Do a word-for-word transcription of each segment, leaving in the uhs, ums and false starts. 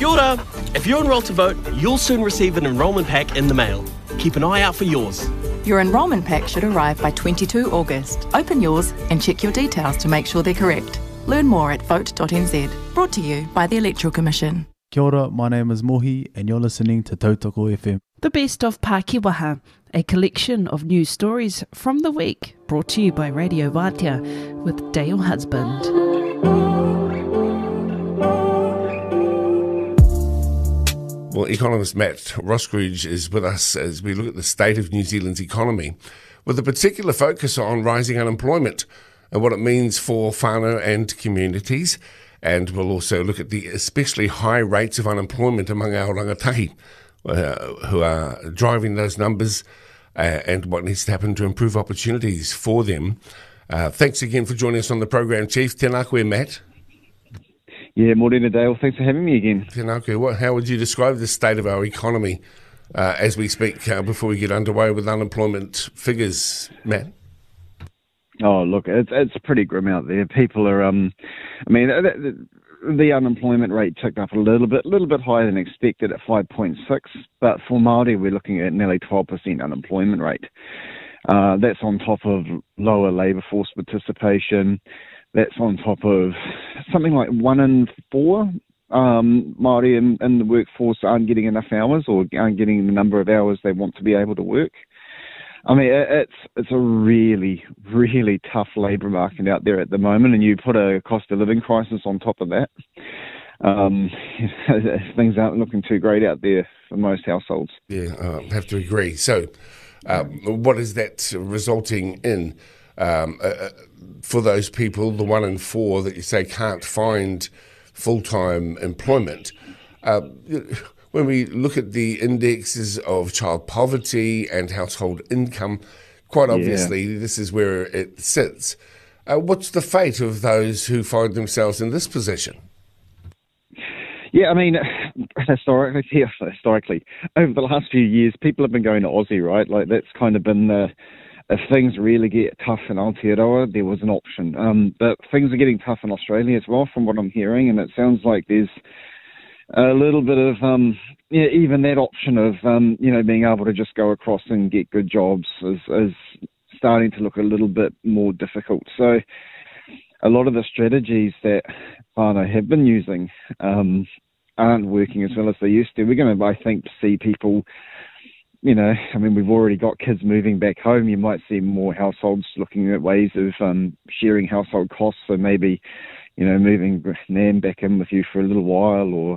Kia ora! If you're enrolled to vote, you'll soon receive an enrolment pack in the mail. Keep an eye out for yours. Your enrolment pack should arrive by the twenty-second of August. Open yours and check your details to make sure they're correct. Learn more at vote dot n z. Brought to you by the Electoral Commission. Kia ora, my name is Mohi and you're listening to Tautoko F M. The Best of Pākehā, a collection of news stories from the week, brought to you by Radio Vātia with Dale Husband. Well, economist Matt Roskridge is with us as we look at the state of New Zealand's economy, with a particular focus on rising unemployment and what it means for whānau and communities. And we'll also look at the especially high rates of unemployment among our rangatahi, uh, who are driving those numbers, uh, and what needs to happen to improve opportunities for them. Uh, thanks again for joining us on the program, Chief. Tēnā koe, Matt. Yeah, morena Dale. Thanks for having me again. Tēnā koe. What, how would you describe the state of our economy uh, as we speak, uh, before we get underway with unemployment figures, Matt? Oh, look, it's it's pretty grim out there. People are, um, I mean, the, the unemployment rate ticked up a little bit, a little bit higher than expected at five point six, but for Māori, we're looking at nearly twelve percent unemployment rate. Uh, that's on top of lower labour force participation. That's on top of something like one in four um, Māori in, in the workforce aren't getting enough hours or aren't getting the number of hours they want to be able to work. I mean, it's it's a really, really tough labour market out there at the moment, and you put a cost of living crisis on top of that. Um, things aren't looking too great out there for most households. Yeah, I have to agree. So, um, what is that resulting in um, uh, for those people, the one in four that you say can't find full-time employment? Uh, When we look at the indexes of child poverty and household income, quite obviously yeah. this is where it sits. Uh, what's the fate of those who find themselves in this position? Yeah, I mean, historically, yeah, historically, over the last few years, people have been going to Aussie, right? Like that's kind of been the, if things really get tough in Aotearoa, there was an option. Um, but things are getting tough in Australia as well, from what I'm hearing, and it sounds like there's a little bit of, um, yeah, even that option of, um, you know, being able to just go across and get good jobs is, is starting to look a little bit more difficult. So a lot of the strategies that whānau have been using um, aren't working as well as they used to. We're going to, I think, see people, you know, I mean, we've already got kids moving back home. You might see more households looking at ways of um, sharing household costs, so maybe, you know, moving Nan back in with you for a little while, or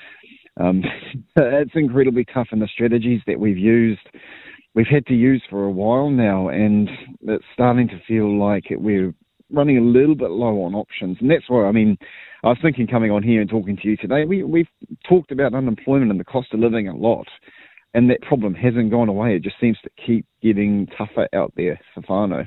Um, it's incredibly tough, and the strategies that we've used, we've had to use for a while now, and it's starting to feel like it, we're running a little bit low on options. And that's why, I mean, I was thinking coming on here and talking to you today, we, we've talked about unemployment and the cost of living a lot, and that problem hasn't gone away. It just seems to keep getting tougher out there for whānau.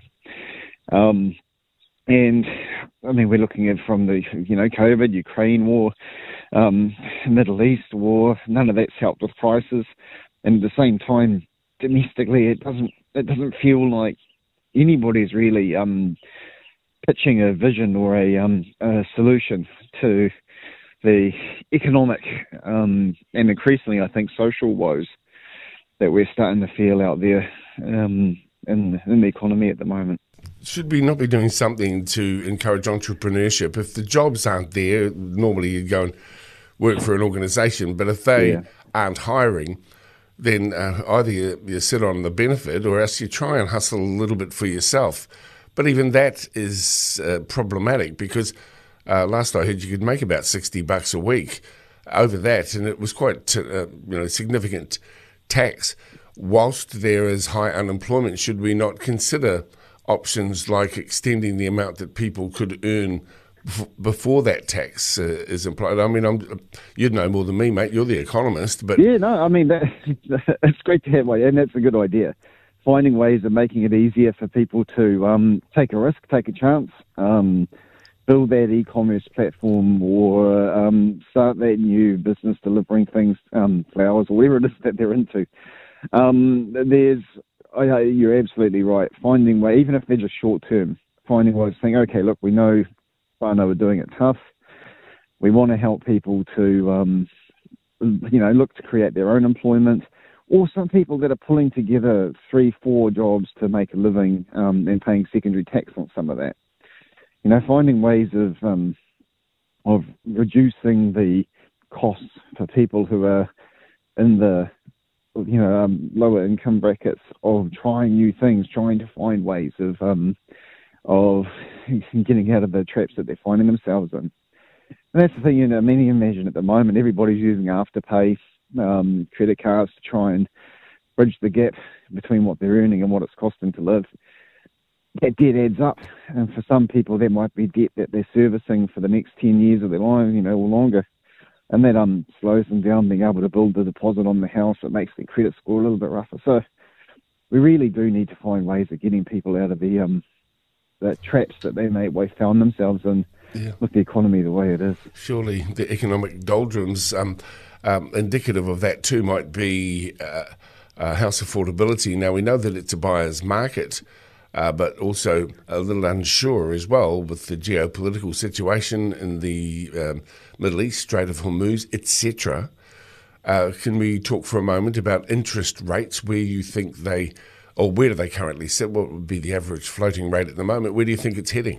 Um, and, I mean, we're looking at from the, you know, COVID, Ukraine war, um, Middle East war, none of that's helped with prices. And at the same time, domestically, it doesn't it doesn't feel like anybody's really um, pitching a vision or a, um, a solution to the economic um, and increasingly, I think, social woes that we're starting to feel out there um, in, in the economy at the moment. Should we not be doing something to encourage entrepreneurship? If the jobs aren't there, normally you'd go and work for an organisation, but if they yeah. aren't hiring, then uh, either you, you sit on the benefit or else you try and hustle a little bit for yourself. But even that is uh, problematic, because uh, last I heard you could make about sixty bucks a week over that, and it was quite uh, you know significant tax. Whilst there is high unemployment, should we not consider options like extending the amount that people could earn f- before that tax uh, is applied? I mean, I'm, you'd know more than me, mate. You're the economist, but yeah, no, I mean, that, it's great to have, and that's a good idea. Finding ways of making it easier for people to um, take a risk, take a chance, um, build that e-commerce platform, or um, start that new business delivering things, um, flowers, or whatever it is that they're into. Um, there's I, you're absolutely right. Finding way, even if they're just short term, finding ways to think, okay, look, we know whānau are doing it tough. We want to help people to um, you know, look to create their own employment, or some people that are pulling together three, four jobs to make a living um, and paying secondary tax on some of that. You know, finding ways of um, of reducing the costs for people who are in the, you know, um, lower income brackets, of trying new things, trying to find ways of um, of getting out of the traps that they're finding themselves in. And that's the thing, you know, many imagine at the moment, everybody's using Afterpay, um, credit cards to try and bridge the gap between what they're earning and what it's costing to live. That debt adds up, and for some people that might be debt that they're servicing for the next ten years of their life, you know, or longer, and that um slows them down being able to build the deposit on the house. It makes their credit score a little bit rougher. So we really do need to find ways of getting people out of the um the traps that they may have found themselves in, yeah, with the economy the way it is. Surely the economic doldrums, um, um, indicative of that too, might be uh, uh, house affordability. Now, we know that it's a buyer's market, uh, but also a little unsure as well with the geopolitical situation in the um, Middle East, Strait of Hormuz, et cetera. Uh, can we talk for a moment about interest rates, where you think they, or where do they currently sit? What would be the average floating rate at the moment? Where do you think it's heading?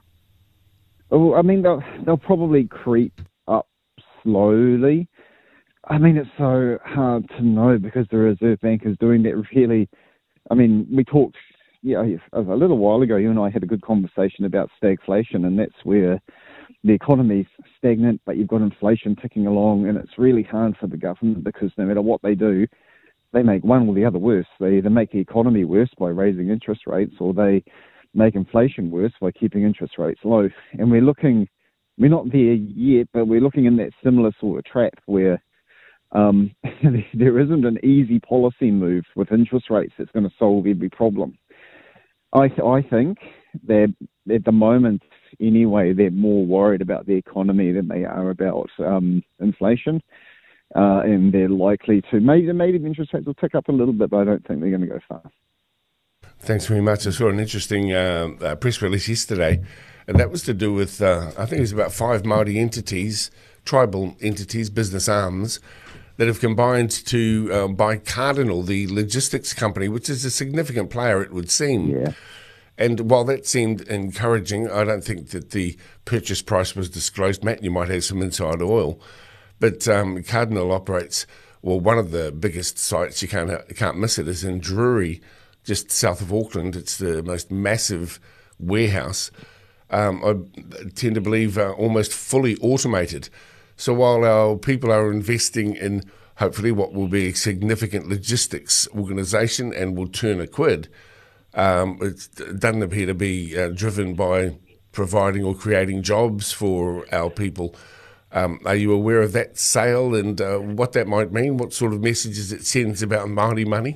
Oh, I mean, they'll, they'll probably creep up slowly. I mean, it's so hard to know because the Reserve Bank is doing that really. I mean, we talked, yeah, a little while ago, you and I had a good conversation about stagflation, and that's where the economy's stagnant, but you've got inflation ticking along, and it's really hard for the government because no matter what they do, they make one or the other worse. They either make the economy worse by raising interest rates, or they make inflation worse by keeping interest rates low. And we're looking, we're not there yet, but we're looking in that similar sort of trap where um, there isn't an easy policy move with interest rates that's going to solve every problem. I, th- I think that at the moment, anyway, they're more worried about the economy than they are about um, inflation. Uh, and they're likely to, maybe, maybe the interest rates will tick up a little bit, but I don't think they're going to go far. Thanks very much. I saw an interesting uh, uh, press release yesterday, and that was to do with, uh, I think it was about five Māori entities, tribal entities, business arms, that have combined to uh, buy Cardinal, the logistics company, which is a significant player, it would seem. Yeah. And while that seemed encouraging, I don't think that the purchase price was disclosed. Matt, you might have some inside oil. But um, Cardinal operates, well, one of the biggest sites, you can't, you can't miss it, is in Drury, just south of Auckland. It's the most massive warehouse. Um, I tend to believe uh, almost fully automated. So while our people are investing in hopefully what will be a significant logistics organisation and will turn a quid, um, it doesn't appear to be uh, driven by providing or creating jobs for our people. Um, are you aware of that sale and uh, what that might mean? What sort of messages it sends about Māori money?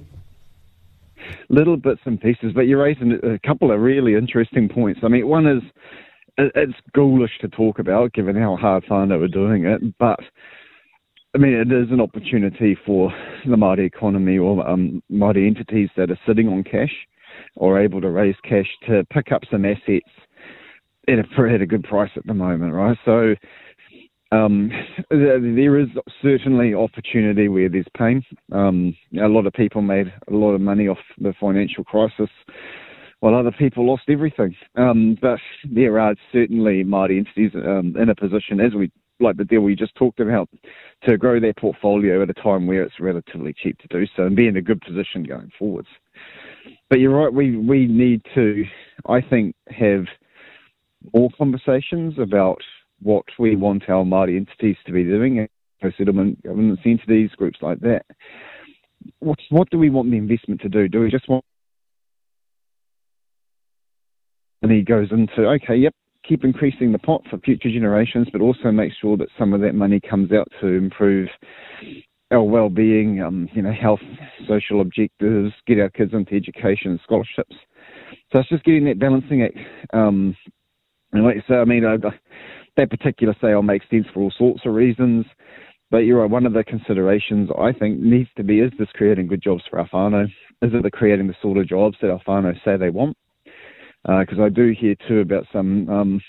Little bits and pieces, but you're raising a couple of really interesting points. I mean, one is, it's ghoulish to talk about given how hard whānau are doing it, but I mean, it is an opportunity for the Māori economy or um, Māori entities that are sitting on cash or able to raise cash to pick up some assets at a, at a good price at the moment, right? So um, there is certainly opportunity where there's pain. Um, a lot of people made a lot of money off the financial crisis, while other people lost everything. Um, but there are certainly Māori entities um, in a position, as we like the deal we just talked about, to grow their portfolio at a time where it's relatively cheap to do so and be in a good position going forwards. But you're right, we, we need to, I think, have more conversations about what we want our Māori entities to be doing, settlement governance entities, groups like that. What, what do we want the investment to do? Do we just want... And he goes into, okay, yep, keep increasing the pot for future generations, but also make sure that some of that money comes out to improve our well-being, um, you know, health, social objectives, get our kids into education and scholarships. So it's just getting that balancing act. Um, and like you say, I mean, uh, that particular sale makes sense for all sorts of reasons, but you're right, one of the considerations I think needs to be, is this creating good jobs for our whānau? Is it creating the sort of jobs that our whānau say they want? Because uh, I do hear too about some um,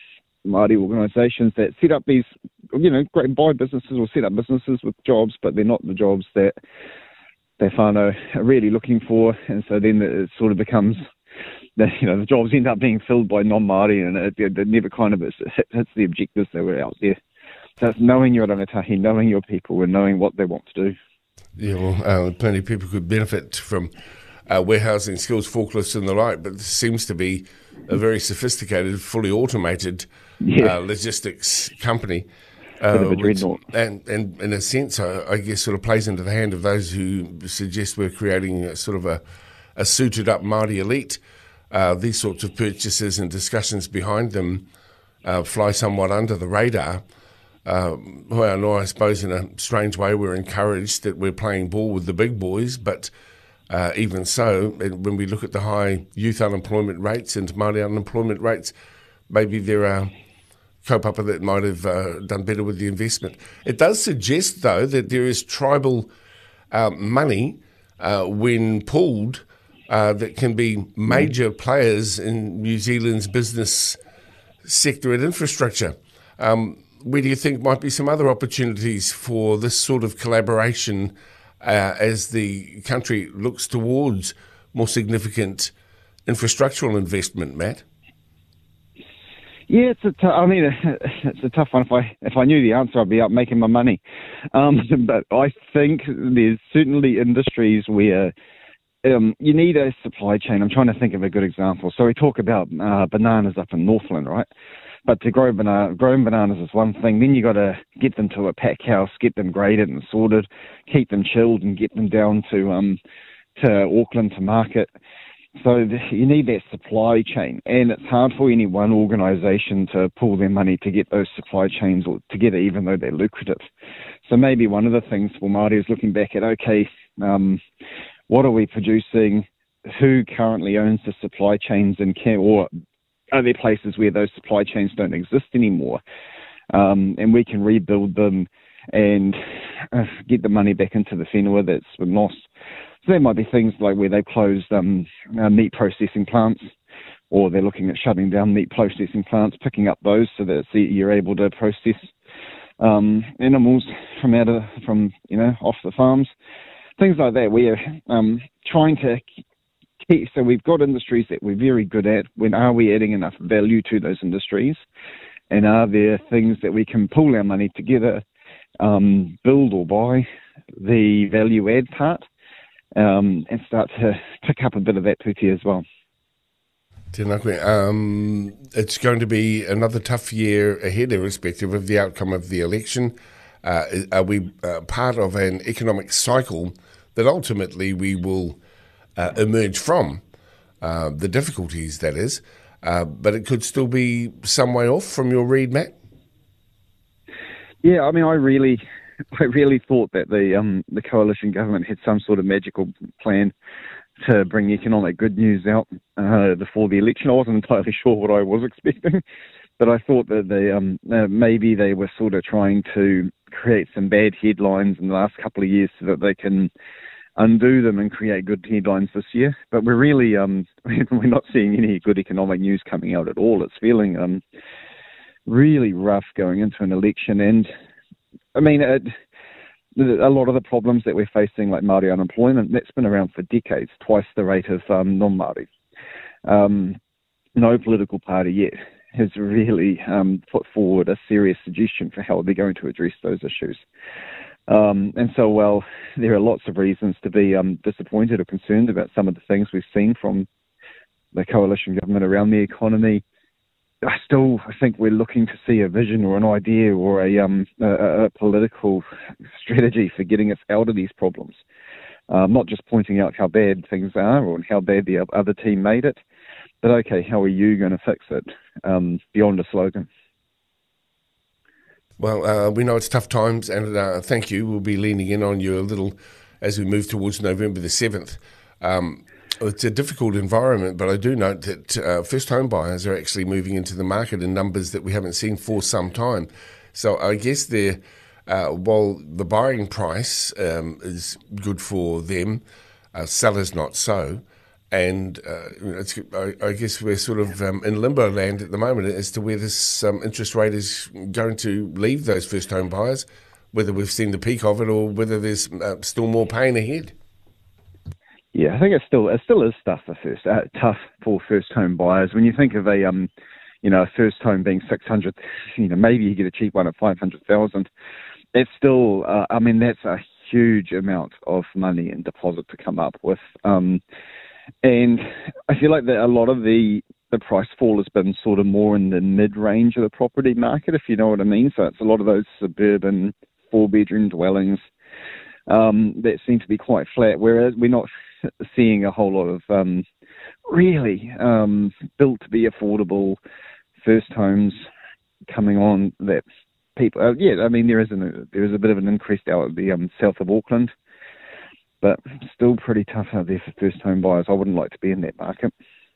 Māori organisations that set up these, you know, great buy businesses or set up businesses with jobs, but they're not the jobs that their whānau are really looking for, and so then it sort of becomes, the, you know, the jobs end up being filled by non-Māori, and it, it, it never kind of hits the objectives that were out there. So it's knowing your rangatahi, knowing your people, and knowing what they want to do. Yeah, well, uh, plenty of people could benefit from uh, warehousing skills, forklifts and the like, but this seems to be a very sophisticated, fully automated yeah. uh, logistics company. Bit of Uh, a dreadnought. and, and in a sense, I, I guess, sort of plays into the hand of those who suggest we're creating a, sort of a, a suited-up Māori elite. Uh, these sorts of purchases and discussions behind them uh, fly somewhat under the radar. Uh, well, no, I suppose in a strange way we're encouraged that we're playing ball with the big boys, but uh, even so, when we look at the high youth unemployment rates and Māori unemployment rates, maybe there are kaupapa that might have uh, done better with the investment. It does suggest, though, that there is tribal uh, money uh, when pooled uh, that can be major players in New Zealand's business sector and infrastructure. Um, where do you think might be some other opportunities for this sort of collaboration uh, as the country looks towards more significant infrastructural investment, Matt? Yeah, it's a t- I mean, it's a tough one. If I if I knew the answer, I'd be out making my money. Um, but I think there's certainly industries where um, you need a supply chain. I'm trying to think of a good example. So we talk about uh, bananas up in Northland, right? But to grow banana, growing bananas is one thing. Then you got to get them to a pack house, get them graded and sorted, keep them chilled, and get them down to um to Auckland to market. So the, you need that supply chain, and it's hard for any one organisation to pull their money to get those supply chains together, even though they're lucrative. So maybe one of the things for Māori is looking back at, okay, um, what are we producing? Who currently owns the supply chains, and can, or are there places where those supply chains don't exist anymore? Um, and we can rebuild them and uh, get the money back into the whenua that's been lost. So there might be things like where they've closed um, uh, meat processing plants, or they're looking at shutting down meat processing plants, picking up those so that you're able to process um, animals from out of, from you know off the farms, things like that. We're um, trying to keep, so we've got industries that we're very good at. When are we adding enough value to those industries, and are there things that we can pool our money together, um, build or buy the value add part? Um, and start to pick up a bit of that puti as well. Tēnā koe. Um, it's going to be another tough year ahead, irrespective of the outcome of the election. Uh, are we uh, part of an economic cycle that ultimately we will uh, emerge from? Uh, the difficulties, that is. Uh, but it could still be some way off from your read, Matt? Yeah, I mean, I really... I really thought that the um, the coalition government had some sort of magical plan to bring economic good news out uh, before the election. I wasn't entirely sure what I was expecting, but I thought that they um, uh, maybe they were sort of trying to create some bad headlines in the last couple of years so that they can undo them and create good headlines this year. But we're really um, we're not seeing any good economic news coming out at all. It's feeling um, really rough going into an election. And I mean, it, a lot of the problems that we're facing, like Māori unemployment, that's been around for decades, twice the rate of um, non-Māori. Um, no political party yet has really um, put forward a serious suggestion for how they're going to address those issues. Um, and so, well, there are lots of reasons to be um, disappointed or concerned about some of the things we've seen from the coalition government around the economy. I still I think we're looking to see a vision or an idea or a, um, a, a political strategy for getting us out of these problems. Um, not just pointing out how bad things are or how bad the other team made it, but okay, how are you going to fix it um, beyond a slogan? Well, uh, we know it's tough times, and uh, thank you. We'll be leaning in on you a little as we move towards November the seventh. Um, it's a difficult environment, but I do note that uh, first home buyers are actually moving into the market in numbers that we haven't seen for some time. So I guess they're, uh, while the buying price um, is good for them, uh, sellers not so, And uh, you know, it's, I, I guess we're sort of um, in limbo land at the moment as to where this um, interest rate is going to leave those first home buyers, whether we've seen the peak of it or whether there's uh, still more pain ahead. Yeah, I think it's still it still is tough for first uh, tough for first home buyers. When you think of a um, you know, a first home being six hundred, you know, maybe you get a cheap one at five hundred thousand. It's still, uh, I mean, that's a huge amount of money and deposit to come up with. Um, And I feel like that a lot of the, the price fall has been sort of more in the mid-range of the property market, if you know what I mean. So it's a lot of those suburban four-bedroom dwellings um, that seem to be quite flat, whereas we're not seeing a whole lot of um, really um, built to be affordable first homes coming on that people, uh, yeah, I mean, there is, an, there is a bit of an increase out at the um, south of Auckland, but still pretty tough out there for first home buyers. I wouldn't like to be in that market.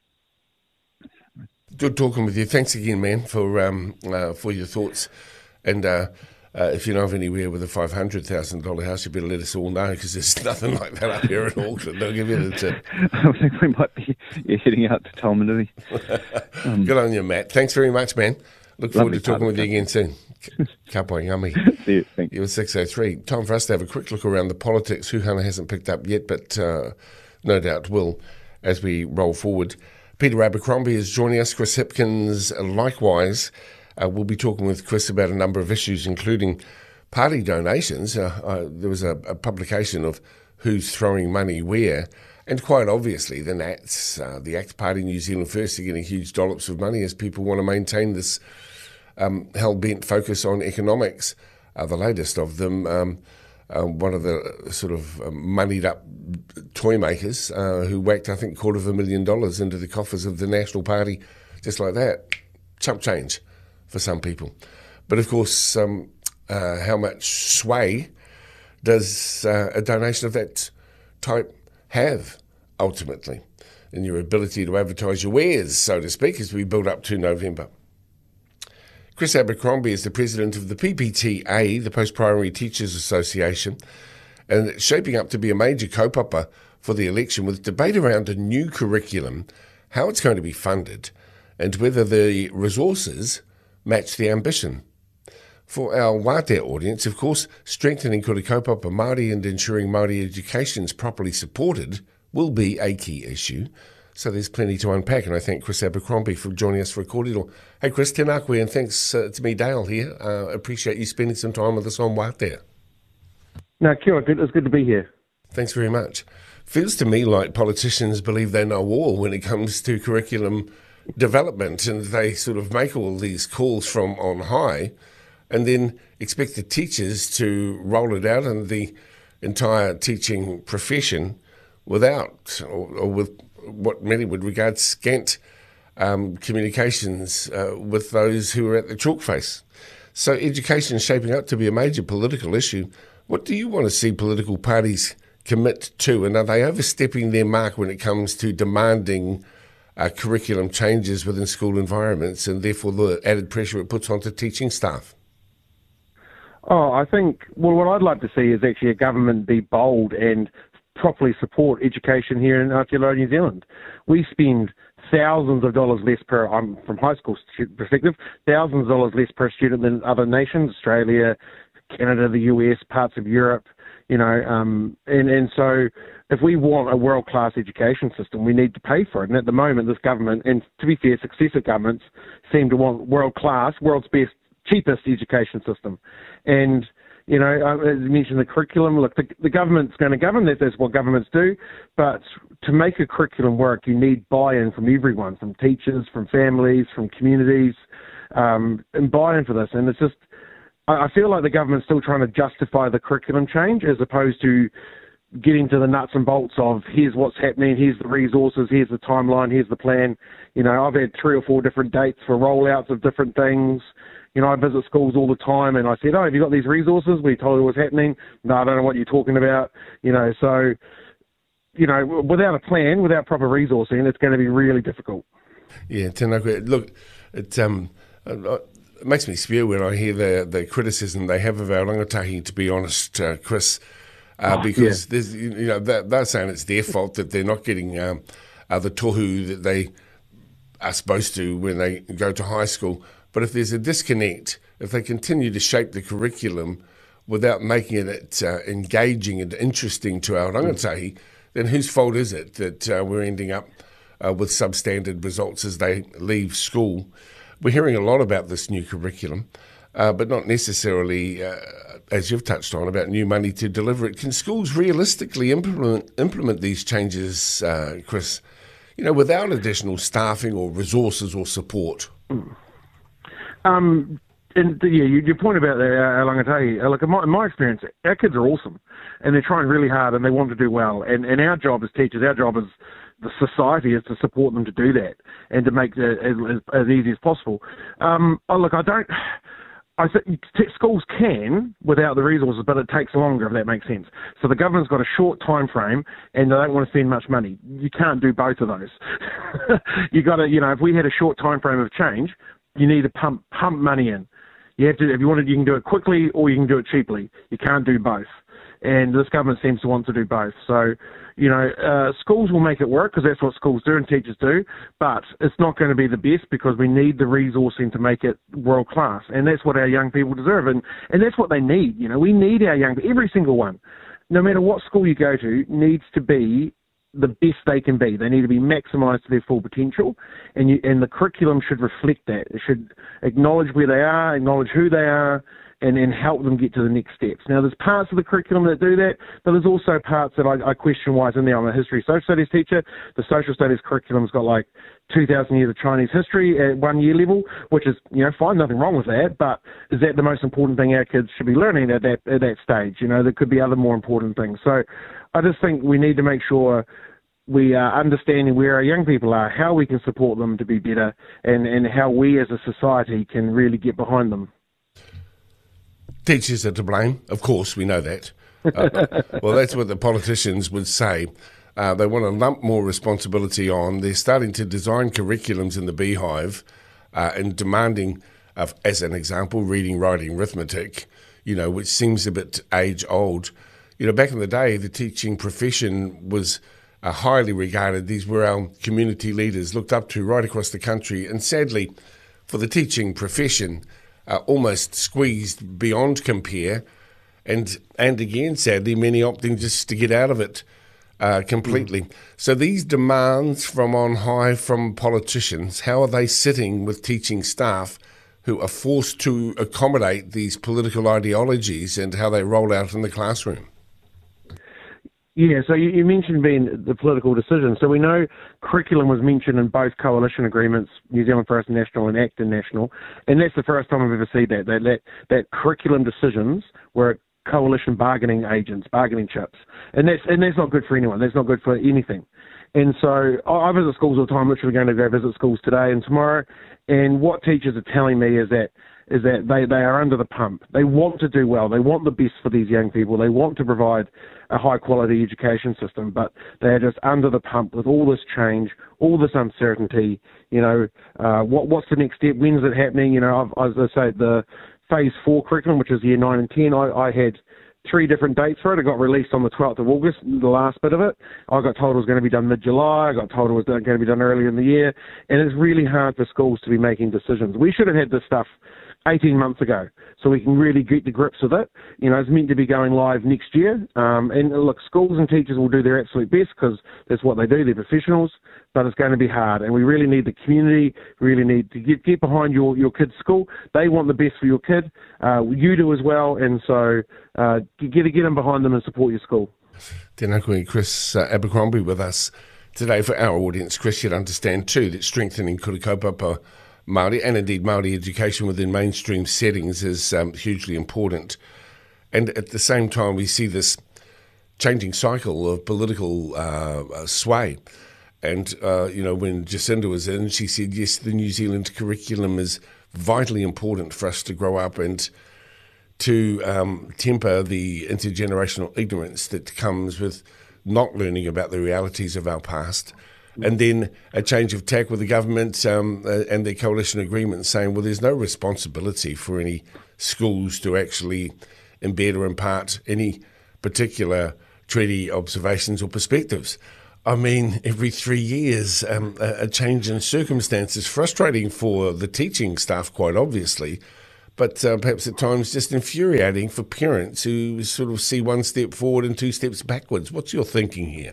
Good talking with you. Thanks again, man, for um, uh, for your thoughts. And uh, uh, if you know of anywhere with a five hundred thousand dollars house, you better let us all know, because there's nothing like that up here in Auckland. I'll give you the tip. I think we might be yeah, heading out to Taumarunui. Um, Good on you, Matt. Thanks very much, man. Look forward to talking with you it. again soon. Ka pai ngami. See you. Thank you. You were six oh three. Time for us to have a quick look around the politics. Huhana hasn't picked up yet, but uh, no doubt will as we roll forward. Peter Abercrombie is joining us. Chris Hipkins, uh, likewise. Uh, we'll be talking with Chris about a number of issues, including party donations. Uh, uh, there was a, a publication of who's throwing money where, and quite obviously the Nats, uh, the ACT Party New Zealand First, are getting huge dollops of money as people want to maintain this Um, hell-bent focus on economics. Uh, the latest of them, um, uh, one of the sort of um, moneyed-up toy makers uh, who whacked, I think, a quarter of a million dollars into the coffers of the National Party, just like that. Chump change for some people. But, of course, um, uh, how much sway does uh, a donation of that type have, ultimately, in your ability to advertise your wares, so to speak, as we build up to November? Chris Abercrombie is the president of the P P T A, the Post-Primary Teachers Association, and it's shaping up to be a major kaupapa for the election, with debate around a new curriculum, how it's going to be funded, and whether the resources match the ambition. For our Wātea audience, of course, strengthening kura kaupapa Māori and ensuring Māori education is properly supported will be a key issue. So there's plenty to unpack, and I thank Chris Abercrombie for joining us for a kōrero. Hey Chris, tēnā koe, and thanks uh, to me, Dale, here. Uh, appreciate you spending some time with us on Wātea. No, kia ora, good. It's good to be here. Thanks very much. Feels to me like politicians believe they know all when it comes to curriculum development, and they sort of make all these calls from on high and then expect the teachers to roll it out and the entire teaching profession without, or, or with what many would regard scant um, communications uh, with those who are at the chalk face. So education is shaping up to be a major political issue. What do you want to see political parties commit to, and are they overstepping their mark when it comes to demanding uh, curriculum changes within school environments, and therefore the added pressure it puts onto teaching staff? Oh, I think, well, what I'd like to see is actually a government be bold and properly support education here in Aotearoa, New Zealand. We spend thousands of dollars less per, I'm from high school perspective, thousands of dollars less per student than other nations, Australia, Canada, the U S, parts of Europe, you know, um, and, and so if we want a world-class education system, we need to pay for it. And at the moment, this government, and to be fair, successive governments seem to want world-class, world's best, cheapest education system. And you know, as you mentioned, the curriculum, look, the, the government's going to govern, that, that's what governments do, but to make a curriculum work, you need buy-in from everyone, from teachers, from families, from communities, um, and buy-in for this. And it's just, I, I feel like the government's still trying to justify the curriculum change as opposed to getting to the nuts and bolts of here's what's happening, here's the resources, here's the timeline, here's the plan. You know, I've had three or four different dates for rollouts of different things. You know, I visit schools all the time, and I said, oh, have you got these resources? We told you what's happening. No, I don't know what you're talking about. You know, so, you know, without a plan, without proper resourcing, it's going to be really difficult. Yeah, tēnā koe. Look, it, um, it makes me spew when I hear the, the criticism they have of our rangatahi, to be honest, uh, Chris, uh, oh, because yeah. there's, you know, they're, they're saying it's their fault that they're not getting um, uh, the tohu that they are supposed to when they go to high school. But if there's a disconnect, if they continue to shape the curriculum without making it uh, engaging and interesting to our rangatahi, then whose fault is it that uh, we're ending up uh, with substandard results as they leave school? We're hearing a lot about this new curriculum, uh, but not necessarily, uh, as you've touched on, about new money to deliver it. Can schools realistically implement implement these changes, uh, Chris, you know, without additional staffing or resources or support? Um, and yeah, you, your point about the uh, rangatahi, uh, like in my, in my experience, our kids are awesome, and they're trying really hard, and they want to do well. And, and our job as teachers, our job as the society is to support them to do that and to make it as, as, as easy as possible. Um, oh, look, I don't. I think schools can without the resources, but it takes longer, if that makes sense. So the government's got a short time frame, and they don't want to spend much money. You can't do both of those. You got to, you know, if we had a short time frame of change, you need to pump pump money in. You have to, if you want to, you can do it quickly or you can do it cheaply. You can't do both. And this government seems to want to do both. So, you know, uh, schools will make it work because that's what schools do and teachers do, but it's not going to be the best because we need the resourcing to make it world class. And that's what our young people deserve. And, and that's what they need. You know, we need our young people, every single one, no matter what school you go to, needs to be the best they can be. They need to be maximised to their full potential, and you, and the curriculum should reflect that. It should acknowledge where they are, acknowledge who they are, and then help them get to the next steps. Now, there's parts of the curriculum that do that, but there's also parts that I, I question why it's in there. I'm a history social studies teacher. The social studies curriculum's got like two thousand years of Chinese history at one year level, which is, you know, fine, nothing wrong with that, but is that the most important thing our kids should be learning at that, at that stage? You know, there could be other more important things. So I just think we need to make sure we are understanding where our young people are, how we can support them to be better, and, and how we as a society can really get behind them. Teachers are to blame, of course, we know that. Uh, well, that's what the politicians would say. Uh, they want to lump more responsibility on. They're starting to design curriculums in the beehive uh, and demanding, of, as an example, reading, writing, arithmetic, you know, which seems a bit age old. You know, back in the day, the teaching profession was uh, highly regarded. These were our community leaders looked up to right across the country. And sadly, for the teaching profession, uh, almost squeezed beyond compare. And, and again, sadly, many opting just to get out of it uh, completely. Mm. So these demands from on high from politicians, how are they sitting with teaching staff who are forced to accommodate these political ideologies and how they roll out in the classroom? Yeah, so you, you mentioned being the political decision. So we know curriculum was mentioned in both coalition agreements, New Zealand First National and Acton National, and that's the first time I've ever seen that, that, that, that curriculum decisions were coalition bargaining agents, bargaining chips. And that's, and that's not good for anyone. That's not good for anything. And so I, I visit schools all the time, literally going to go visit schools today and tomorrow, and what teachers are telling me is that is that they, they are under the pump. They want to do well. They want the best for these young people. They want to provide a high-quality education system, but they are just under the pump with all this change, all this uncertainty. You know, uh, what what's the next step? When's it happening? You know, I've, as I say, the Phase four curriculum, which is year nine and ten, I, I had three different dates for it. It got released on the twelfth of August, the last bit of it. I got told it was going to be done mid-July. I got told it was going to be done earlier in the year. And it's really hard for schools to be making decisions. We should have had this stuff eighteen months ago, so we can really get to grips with it. You know, it's meant to be going live next year. Um, and look, schools and teachers will do their absolute best because that's what they do. They're professionals, but it's going to be hard. And we really need the community, really need to get, get behind your, your kid's school. They want the best for your kid. Uh, you do as well. And so uh, get, get them behind them and support your school. Tēnā koe, Chris uh, Abercrombie with us today. For our audience, Chris should understand too that strengthening kura kaupapa Māori, and indeed Māori education within mainstream settings, is um, hugely important. And at the same time, we see this changing cycle of political uh, sway. And, uh, you know, when Jacinda was in, she said, yes, the New Zealand curriculum is vitally important for us to grow up and to um, temper the intergenerational ignorance that comes with not learning about the realities of our past. And then a change of tack with the government um, uh, and their coalition agreement saying, well, there's no responsibility for any schools to actually embed or impart any particular treaty observations or perspectives I mean, every three years, um, a, a change in circumstances, frustrating for the teaching staff, quite obviously, but uh, perhaps at times just infuriating for parents who sort of see one step forward and two steps backwards. What's your thinking here?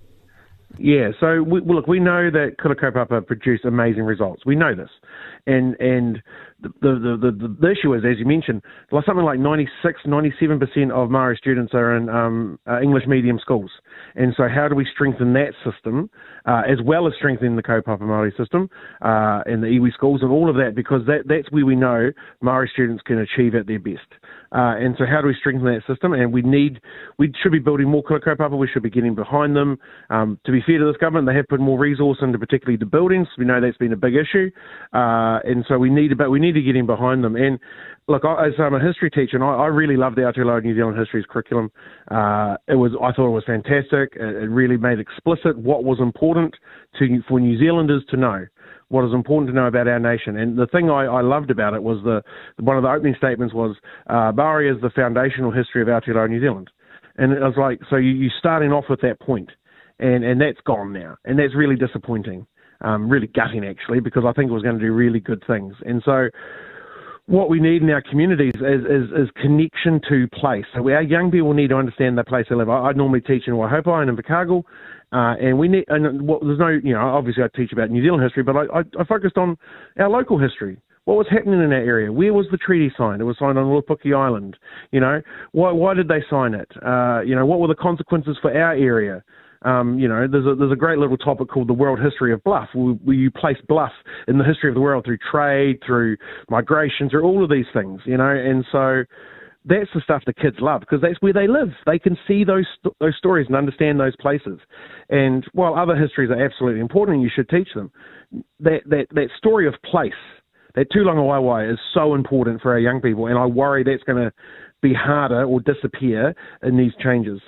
Yeah, so we, well, look, we know that Kura Kaupapa produce amazing results. We know this, and and the the, the the issue is, as you mentioned, like something like ninety-six, ninety-seven percent of Māori students are in um, uh, English medium schools, and so how do we strengthen that system uh, as well as strengthening the Kaupapa Māori system uh, and the iwi schools and all of that, because that that's where we know Māori students can achieve at their best. Uh, and so how do we strengthen that system? And we need, we should be building more Kura Kaupapa. We should be getting behind them. Um, to be fair to this government, they have put more resource into particularly the buildings. We know that's been a big issue. Uh, and so we need, but we need to get in behind them. And look, I, as I'm a history teacher, and I, I really love the Aotearoa New Zealand Histories curriculum. Uh, it was, I thought it was fantastic. It, it really made explicit what was important to for New Zealanders to know. What is important to know about our nation. And the thing I, I loved about it was the one of the opening statements was, uh, Maori is the foundational history of Aotearoa New Zealand. And it was like, so you, you're starting off with that point, and, and that's gone now. And that's really disappointing, um, really gutting actually, because I think it was going to do really good things. And so what we need in our communities is, is, is connection to place. So our young people need to understand the place they live. I, I normally teach in Waihopa and in Invercargill. Uh, and we need, and well, there's no, you know, obviously I teach about New Zealand history, but I, I, I focused on our local history. What was happening in that area? Where was the treaty signed? It was signed on Ulupuki Island. You know, why why did they sign it? Uh, you know, what were the consequences for our area? Um, you know, there's a there's a great little topic called the World History of Bluff, where, where you place Bluff in the history of the world through trade, through migration, through all of these things. You know, and so that's the stuff the kids love, because that's where they live. They can see those those stories and understand those places. And while other histories are absolutely important and you should teach them, that that, that story of place, that tūlanga waiwai, is so important for our young people. And I worry that's going to be harder or disappear in these changes.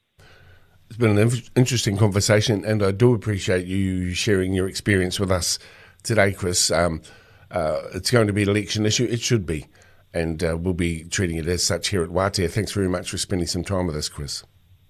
It's been an interesting conversation, and I do appreciate you sharing your experience with us today, Chris. Um, uh, it's going to be an election issue. It should be. And uh, we'll be treating it as such here at Wātea. Thanks very much for spending some time with us, Chris.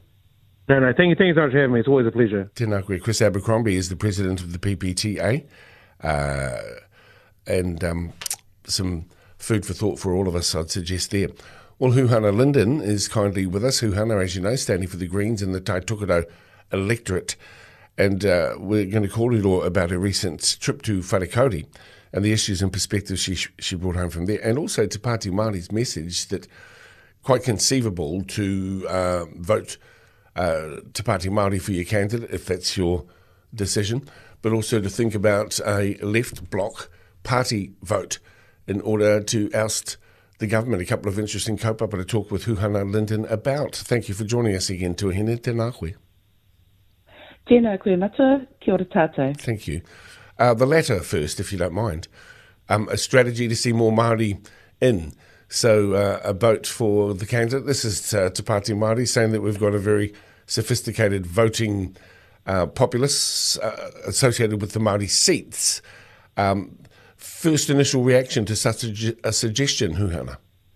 No, no, thank you, thank you so much for having me. It's always a pleasure. Tēnā koe. Chris Abercrombie is the president of the P P T A. Uh, and um, some food for thought for all of us, I'd suggest there. Well, Huhana Linden is kindly with us. Huhana, as you know, standing for the Greens in the Tai Tokerau electorate. And uh, we're going to call you about her recent trip to Wharekauti and the issues and perspectives she she brought home from there, and also Te Pāti Māori's message that quite conceivable to uh, vote uh, Te Pāti Māori for your candidate, if that's your decision, but also to think about a left bloc party vote in order to oust the government. A couple of interesting kaupapa to talk with Huhana Linden about. Thank you for joining us again, Tuahine. Tēnā koe. Tēnā koe mata, kia ora tātou. Thank you. Uh, the latter first, if you don't mind. Um, a strategy to see more Māori in. So uh, a vote for the candidate. This is uh, Te Pāti Māori saying that we've got a very sophisticated voting uh, populace uh, associated with the Māori seats. Um, first initial reaction to such a, a suggestion, Huhana?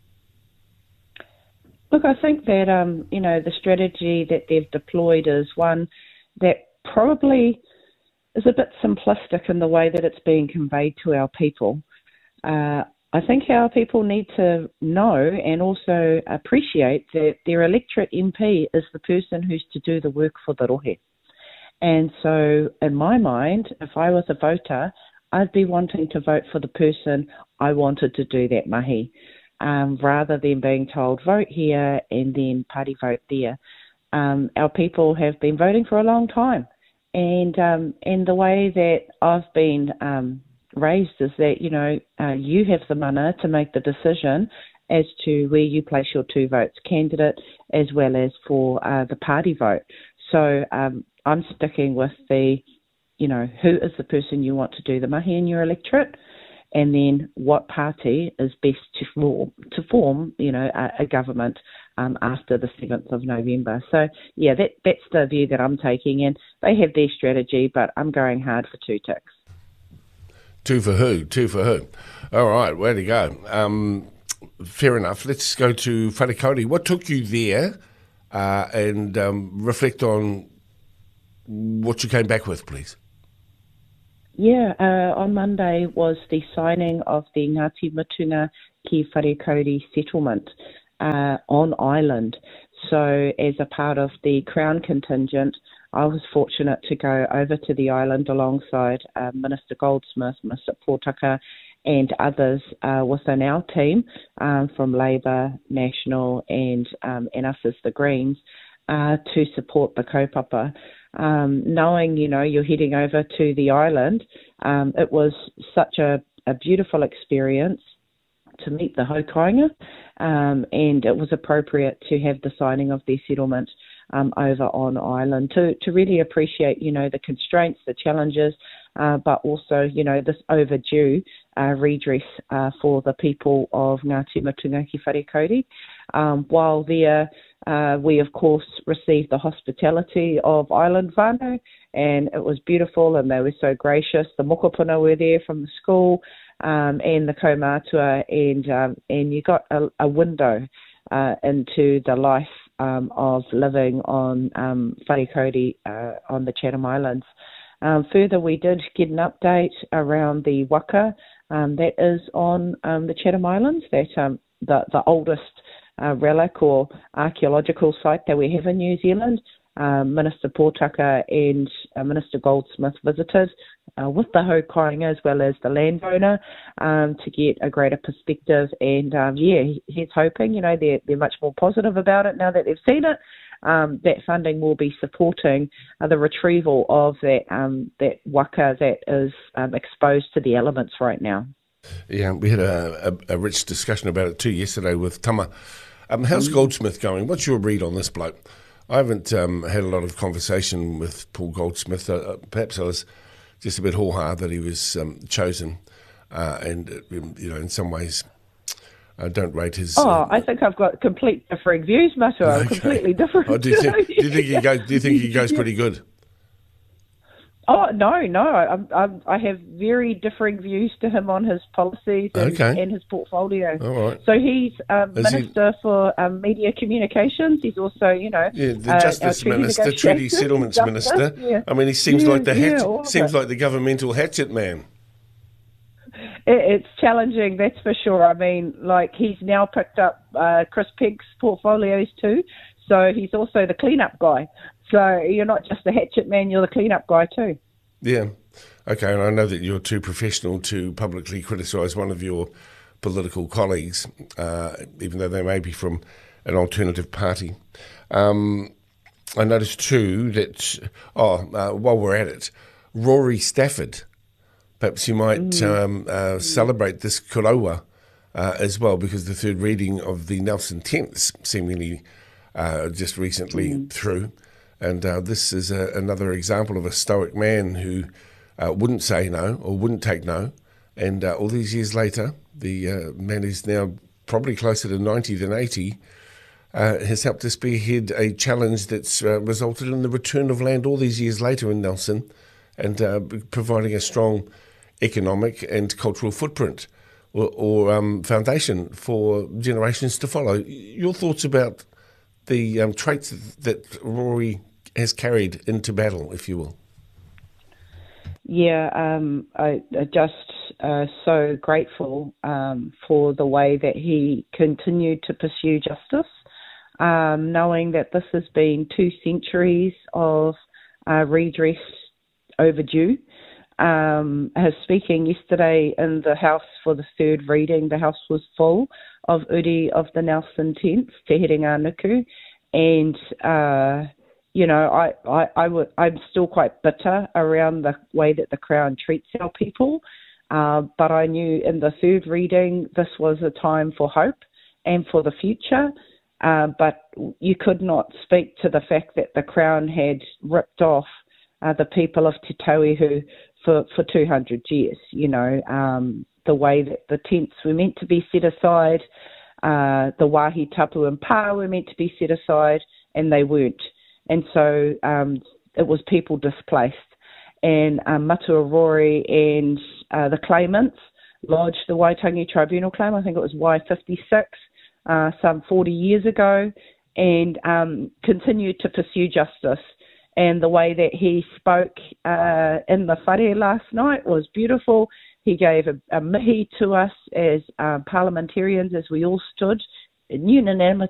Look, I think that, um, you know, the strategy that they've deployed is one that probably is a bit simplistic in the way that it's being conveyed to our people. Uh, I think our people need to know and also appreciate that their electorate M P is the person who's to do the work for the rohe. And so, in my mind, if I was a voter, I'd be wanting to vote for the person I wanted to do that mahi, um, rather than being told, vote here and then party vote there. Um, our people have been voting for a long time. And um, and the way that I've been um, raised is that, you know, uh, you have the mana to make the decision as to where you place your two votes, candidate as well as for uh, the party vote. So um, I'm sticking with the, you know, who is the person you want to do the mahi in your electorate, and then what party is best to form, to form you know, a, a government um, after the seventh of November. So, yeah, that that's the view that I'm taking, and they have their strategy, but I'm going hard for two ticks. Two for who? Two for who? All right, way to go. Um, fair enough. Let's go to Wharekauti. What took you there uh, and um, reflect on what you came back with, please. Yeah, uh, on Monday was the signing of the Ngāti Matunga ki Wharekauri settlement uh, on island. So as a part of the Crown contingent, I was fortunate to go over to the island alongside uh, Minister Goldsmith, Minister Pōtaka, and others uh, within our team um, from Labour, National, and um, and us as the Greens uh, to support the kaupapa. Um, knowing, you know, you're heading over to the island, um, it was such a, a beautiful experience to meet the haukainga, um, and it was appropriate to have the signing of their settlement um, over on island to, to really appreciate, you know, the constraints, the challenges, uh, but also, you know, this overdue uh, redress uh, for the people of Ngāti Matunga ki Wharekauri. Um, while there, uh, we of course received the hospitality of Island whānau, and it was beautiful, and they were so gracious. The mokopuna were there from the school, um, and the kaumātua, and um, and you got a, a window uh, into the life um, of living on um, Wharekauri uh, on the Chatham Islands. Um, further, we did get an update around the waka um, that is on um, the Chatham Islands, that um, the, the oldest uh, relic or archaeological site that we have in New Zealand. Um, Minister Pōtaka and uh, Minister Goldsmith visited uh, with the haukainga as well as the landowner um, to get a greater perspective. And um, yeah, he, he's hoping, you know, they're, they're much more positive about it now that they've seen it. Um, that funding will be supporting uh, the retrieval of that um, that waka that is um, exposed to the elements right now. Yeah, we had a, a, a rich discussion about it too yesterday with Tama. Um, how's Goldsmith going? What's your read on this bloke? I haven't um, had a lot of conversation with Paul Goldsmith. Uh, perhaps I was just a bit haw-ha that he was um, chosen, uh, and uh, you know, in some ways, I don't rate his. Oh, uh, I think I've got complete differing views, Mato. I'm okay. completely different. Oh, do you think? Do you think he goes? Do you think he goes pretty good? Oh no, no. I, I, I have very differing views to him on his policies and, Okay. and his portfolio. All right. So he's um, Is he- Minister for um, Media Communications. He's also, you know, Yeah, the uh, Justice our treaty Minister, Treaty negotiations, Settlements Justice, Minister. yeah. I mean, he seems Yeah, like the yeah, hatchet, all of seems it. like the governmental hatchet man. It, it's challenging, that's for sure. I mean, like, he's now picked up uh, Chris Pegg's portfolios too, so he's also the cleanup guy. So you're not just the hatchet man, you're the cleanup guy too. Yeah. Okay, and I know that you're too professional to publicly criticise one of your political colleagues, uh, even though they may be from an alternative party. Um, I noticed too that, oh, uh, while we're at it, Rory Stafford, perhaps you might Mm. um, uh, celebrate this kuraua uh, as well, because the third reading of the Nelson Tenths seemingly uh, just recently Mm. through. And uh, this is a, another example of a stoic man who uh, wouldn't say no or wouldn't take no. And uh, all these years later, the uh, man who's now probably closer to ninety than eighty uh, has helped to spearhead a challenge that's uh, resulted in the return of land all these years later in Nelson, and uh, providing a strong economic and cultural footprint or, or um, foundation for generations to follow. Your thoughts about the um, traits that Rory has carried into battle, if you will? Yeah, um, I, I just uh, so grateful um, for the way that he continued to pursue justice, um, knowing that this has been two centuries of uh, redress overdue. Um, his speaking yesterday in the House for the third reading, the House was full of uri of the Nelson Tenths, Te Herenga Nuku, and uh, you know, I, I, I would, I'm still quite bitter around the way that the Crown treats our people, uh, but I knew in the third reading this was a time for hope and for the future, uh, but you could not speak to the fact that the Crown had ripped off uh, the people of Te Tauihu for, for two hundred years, you know, um, the way that the tenths were meant to be set aside, uh, the Wāhi Tapu and Pā were meant to be set aside, and they weren't. And so um, it was people displaced. And um, Matua Rory and uh, the claimants lodged the Waitangi Tribunal claim, I think it was Y fifty-six, uh, some forty years ago, and um, continued to pursue justice. and the way that he spoke uh, in the whare last night was beautiful. He gave a, a mihi to us as um, parliamentarians as we all stood in unanimity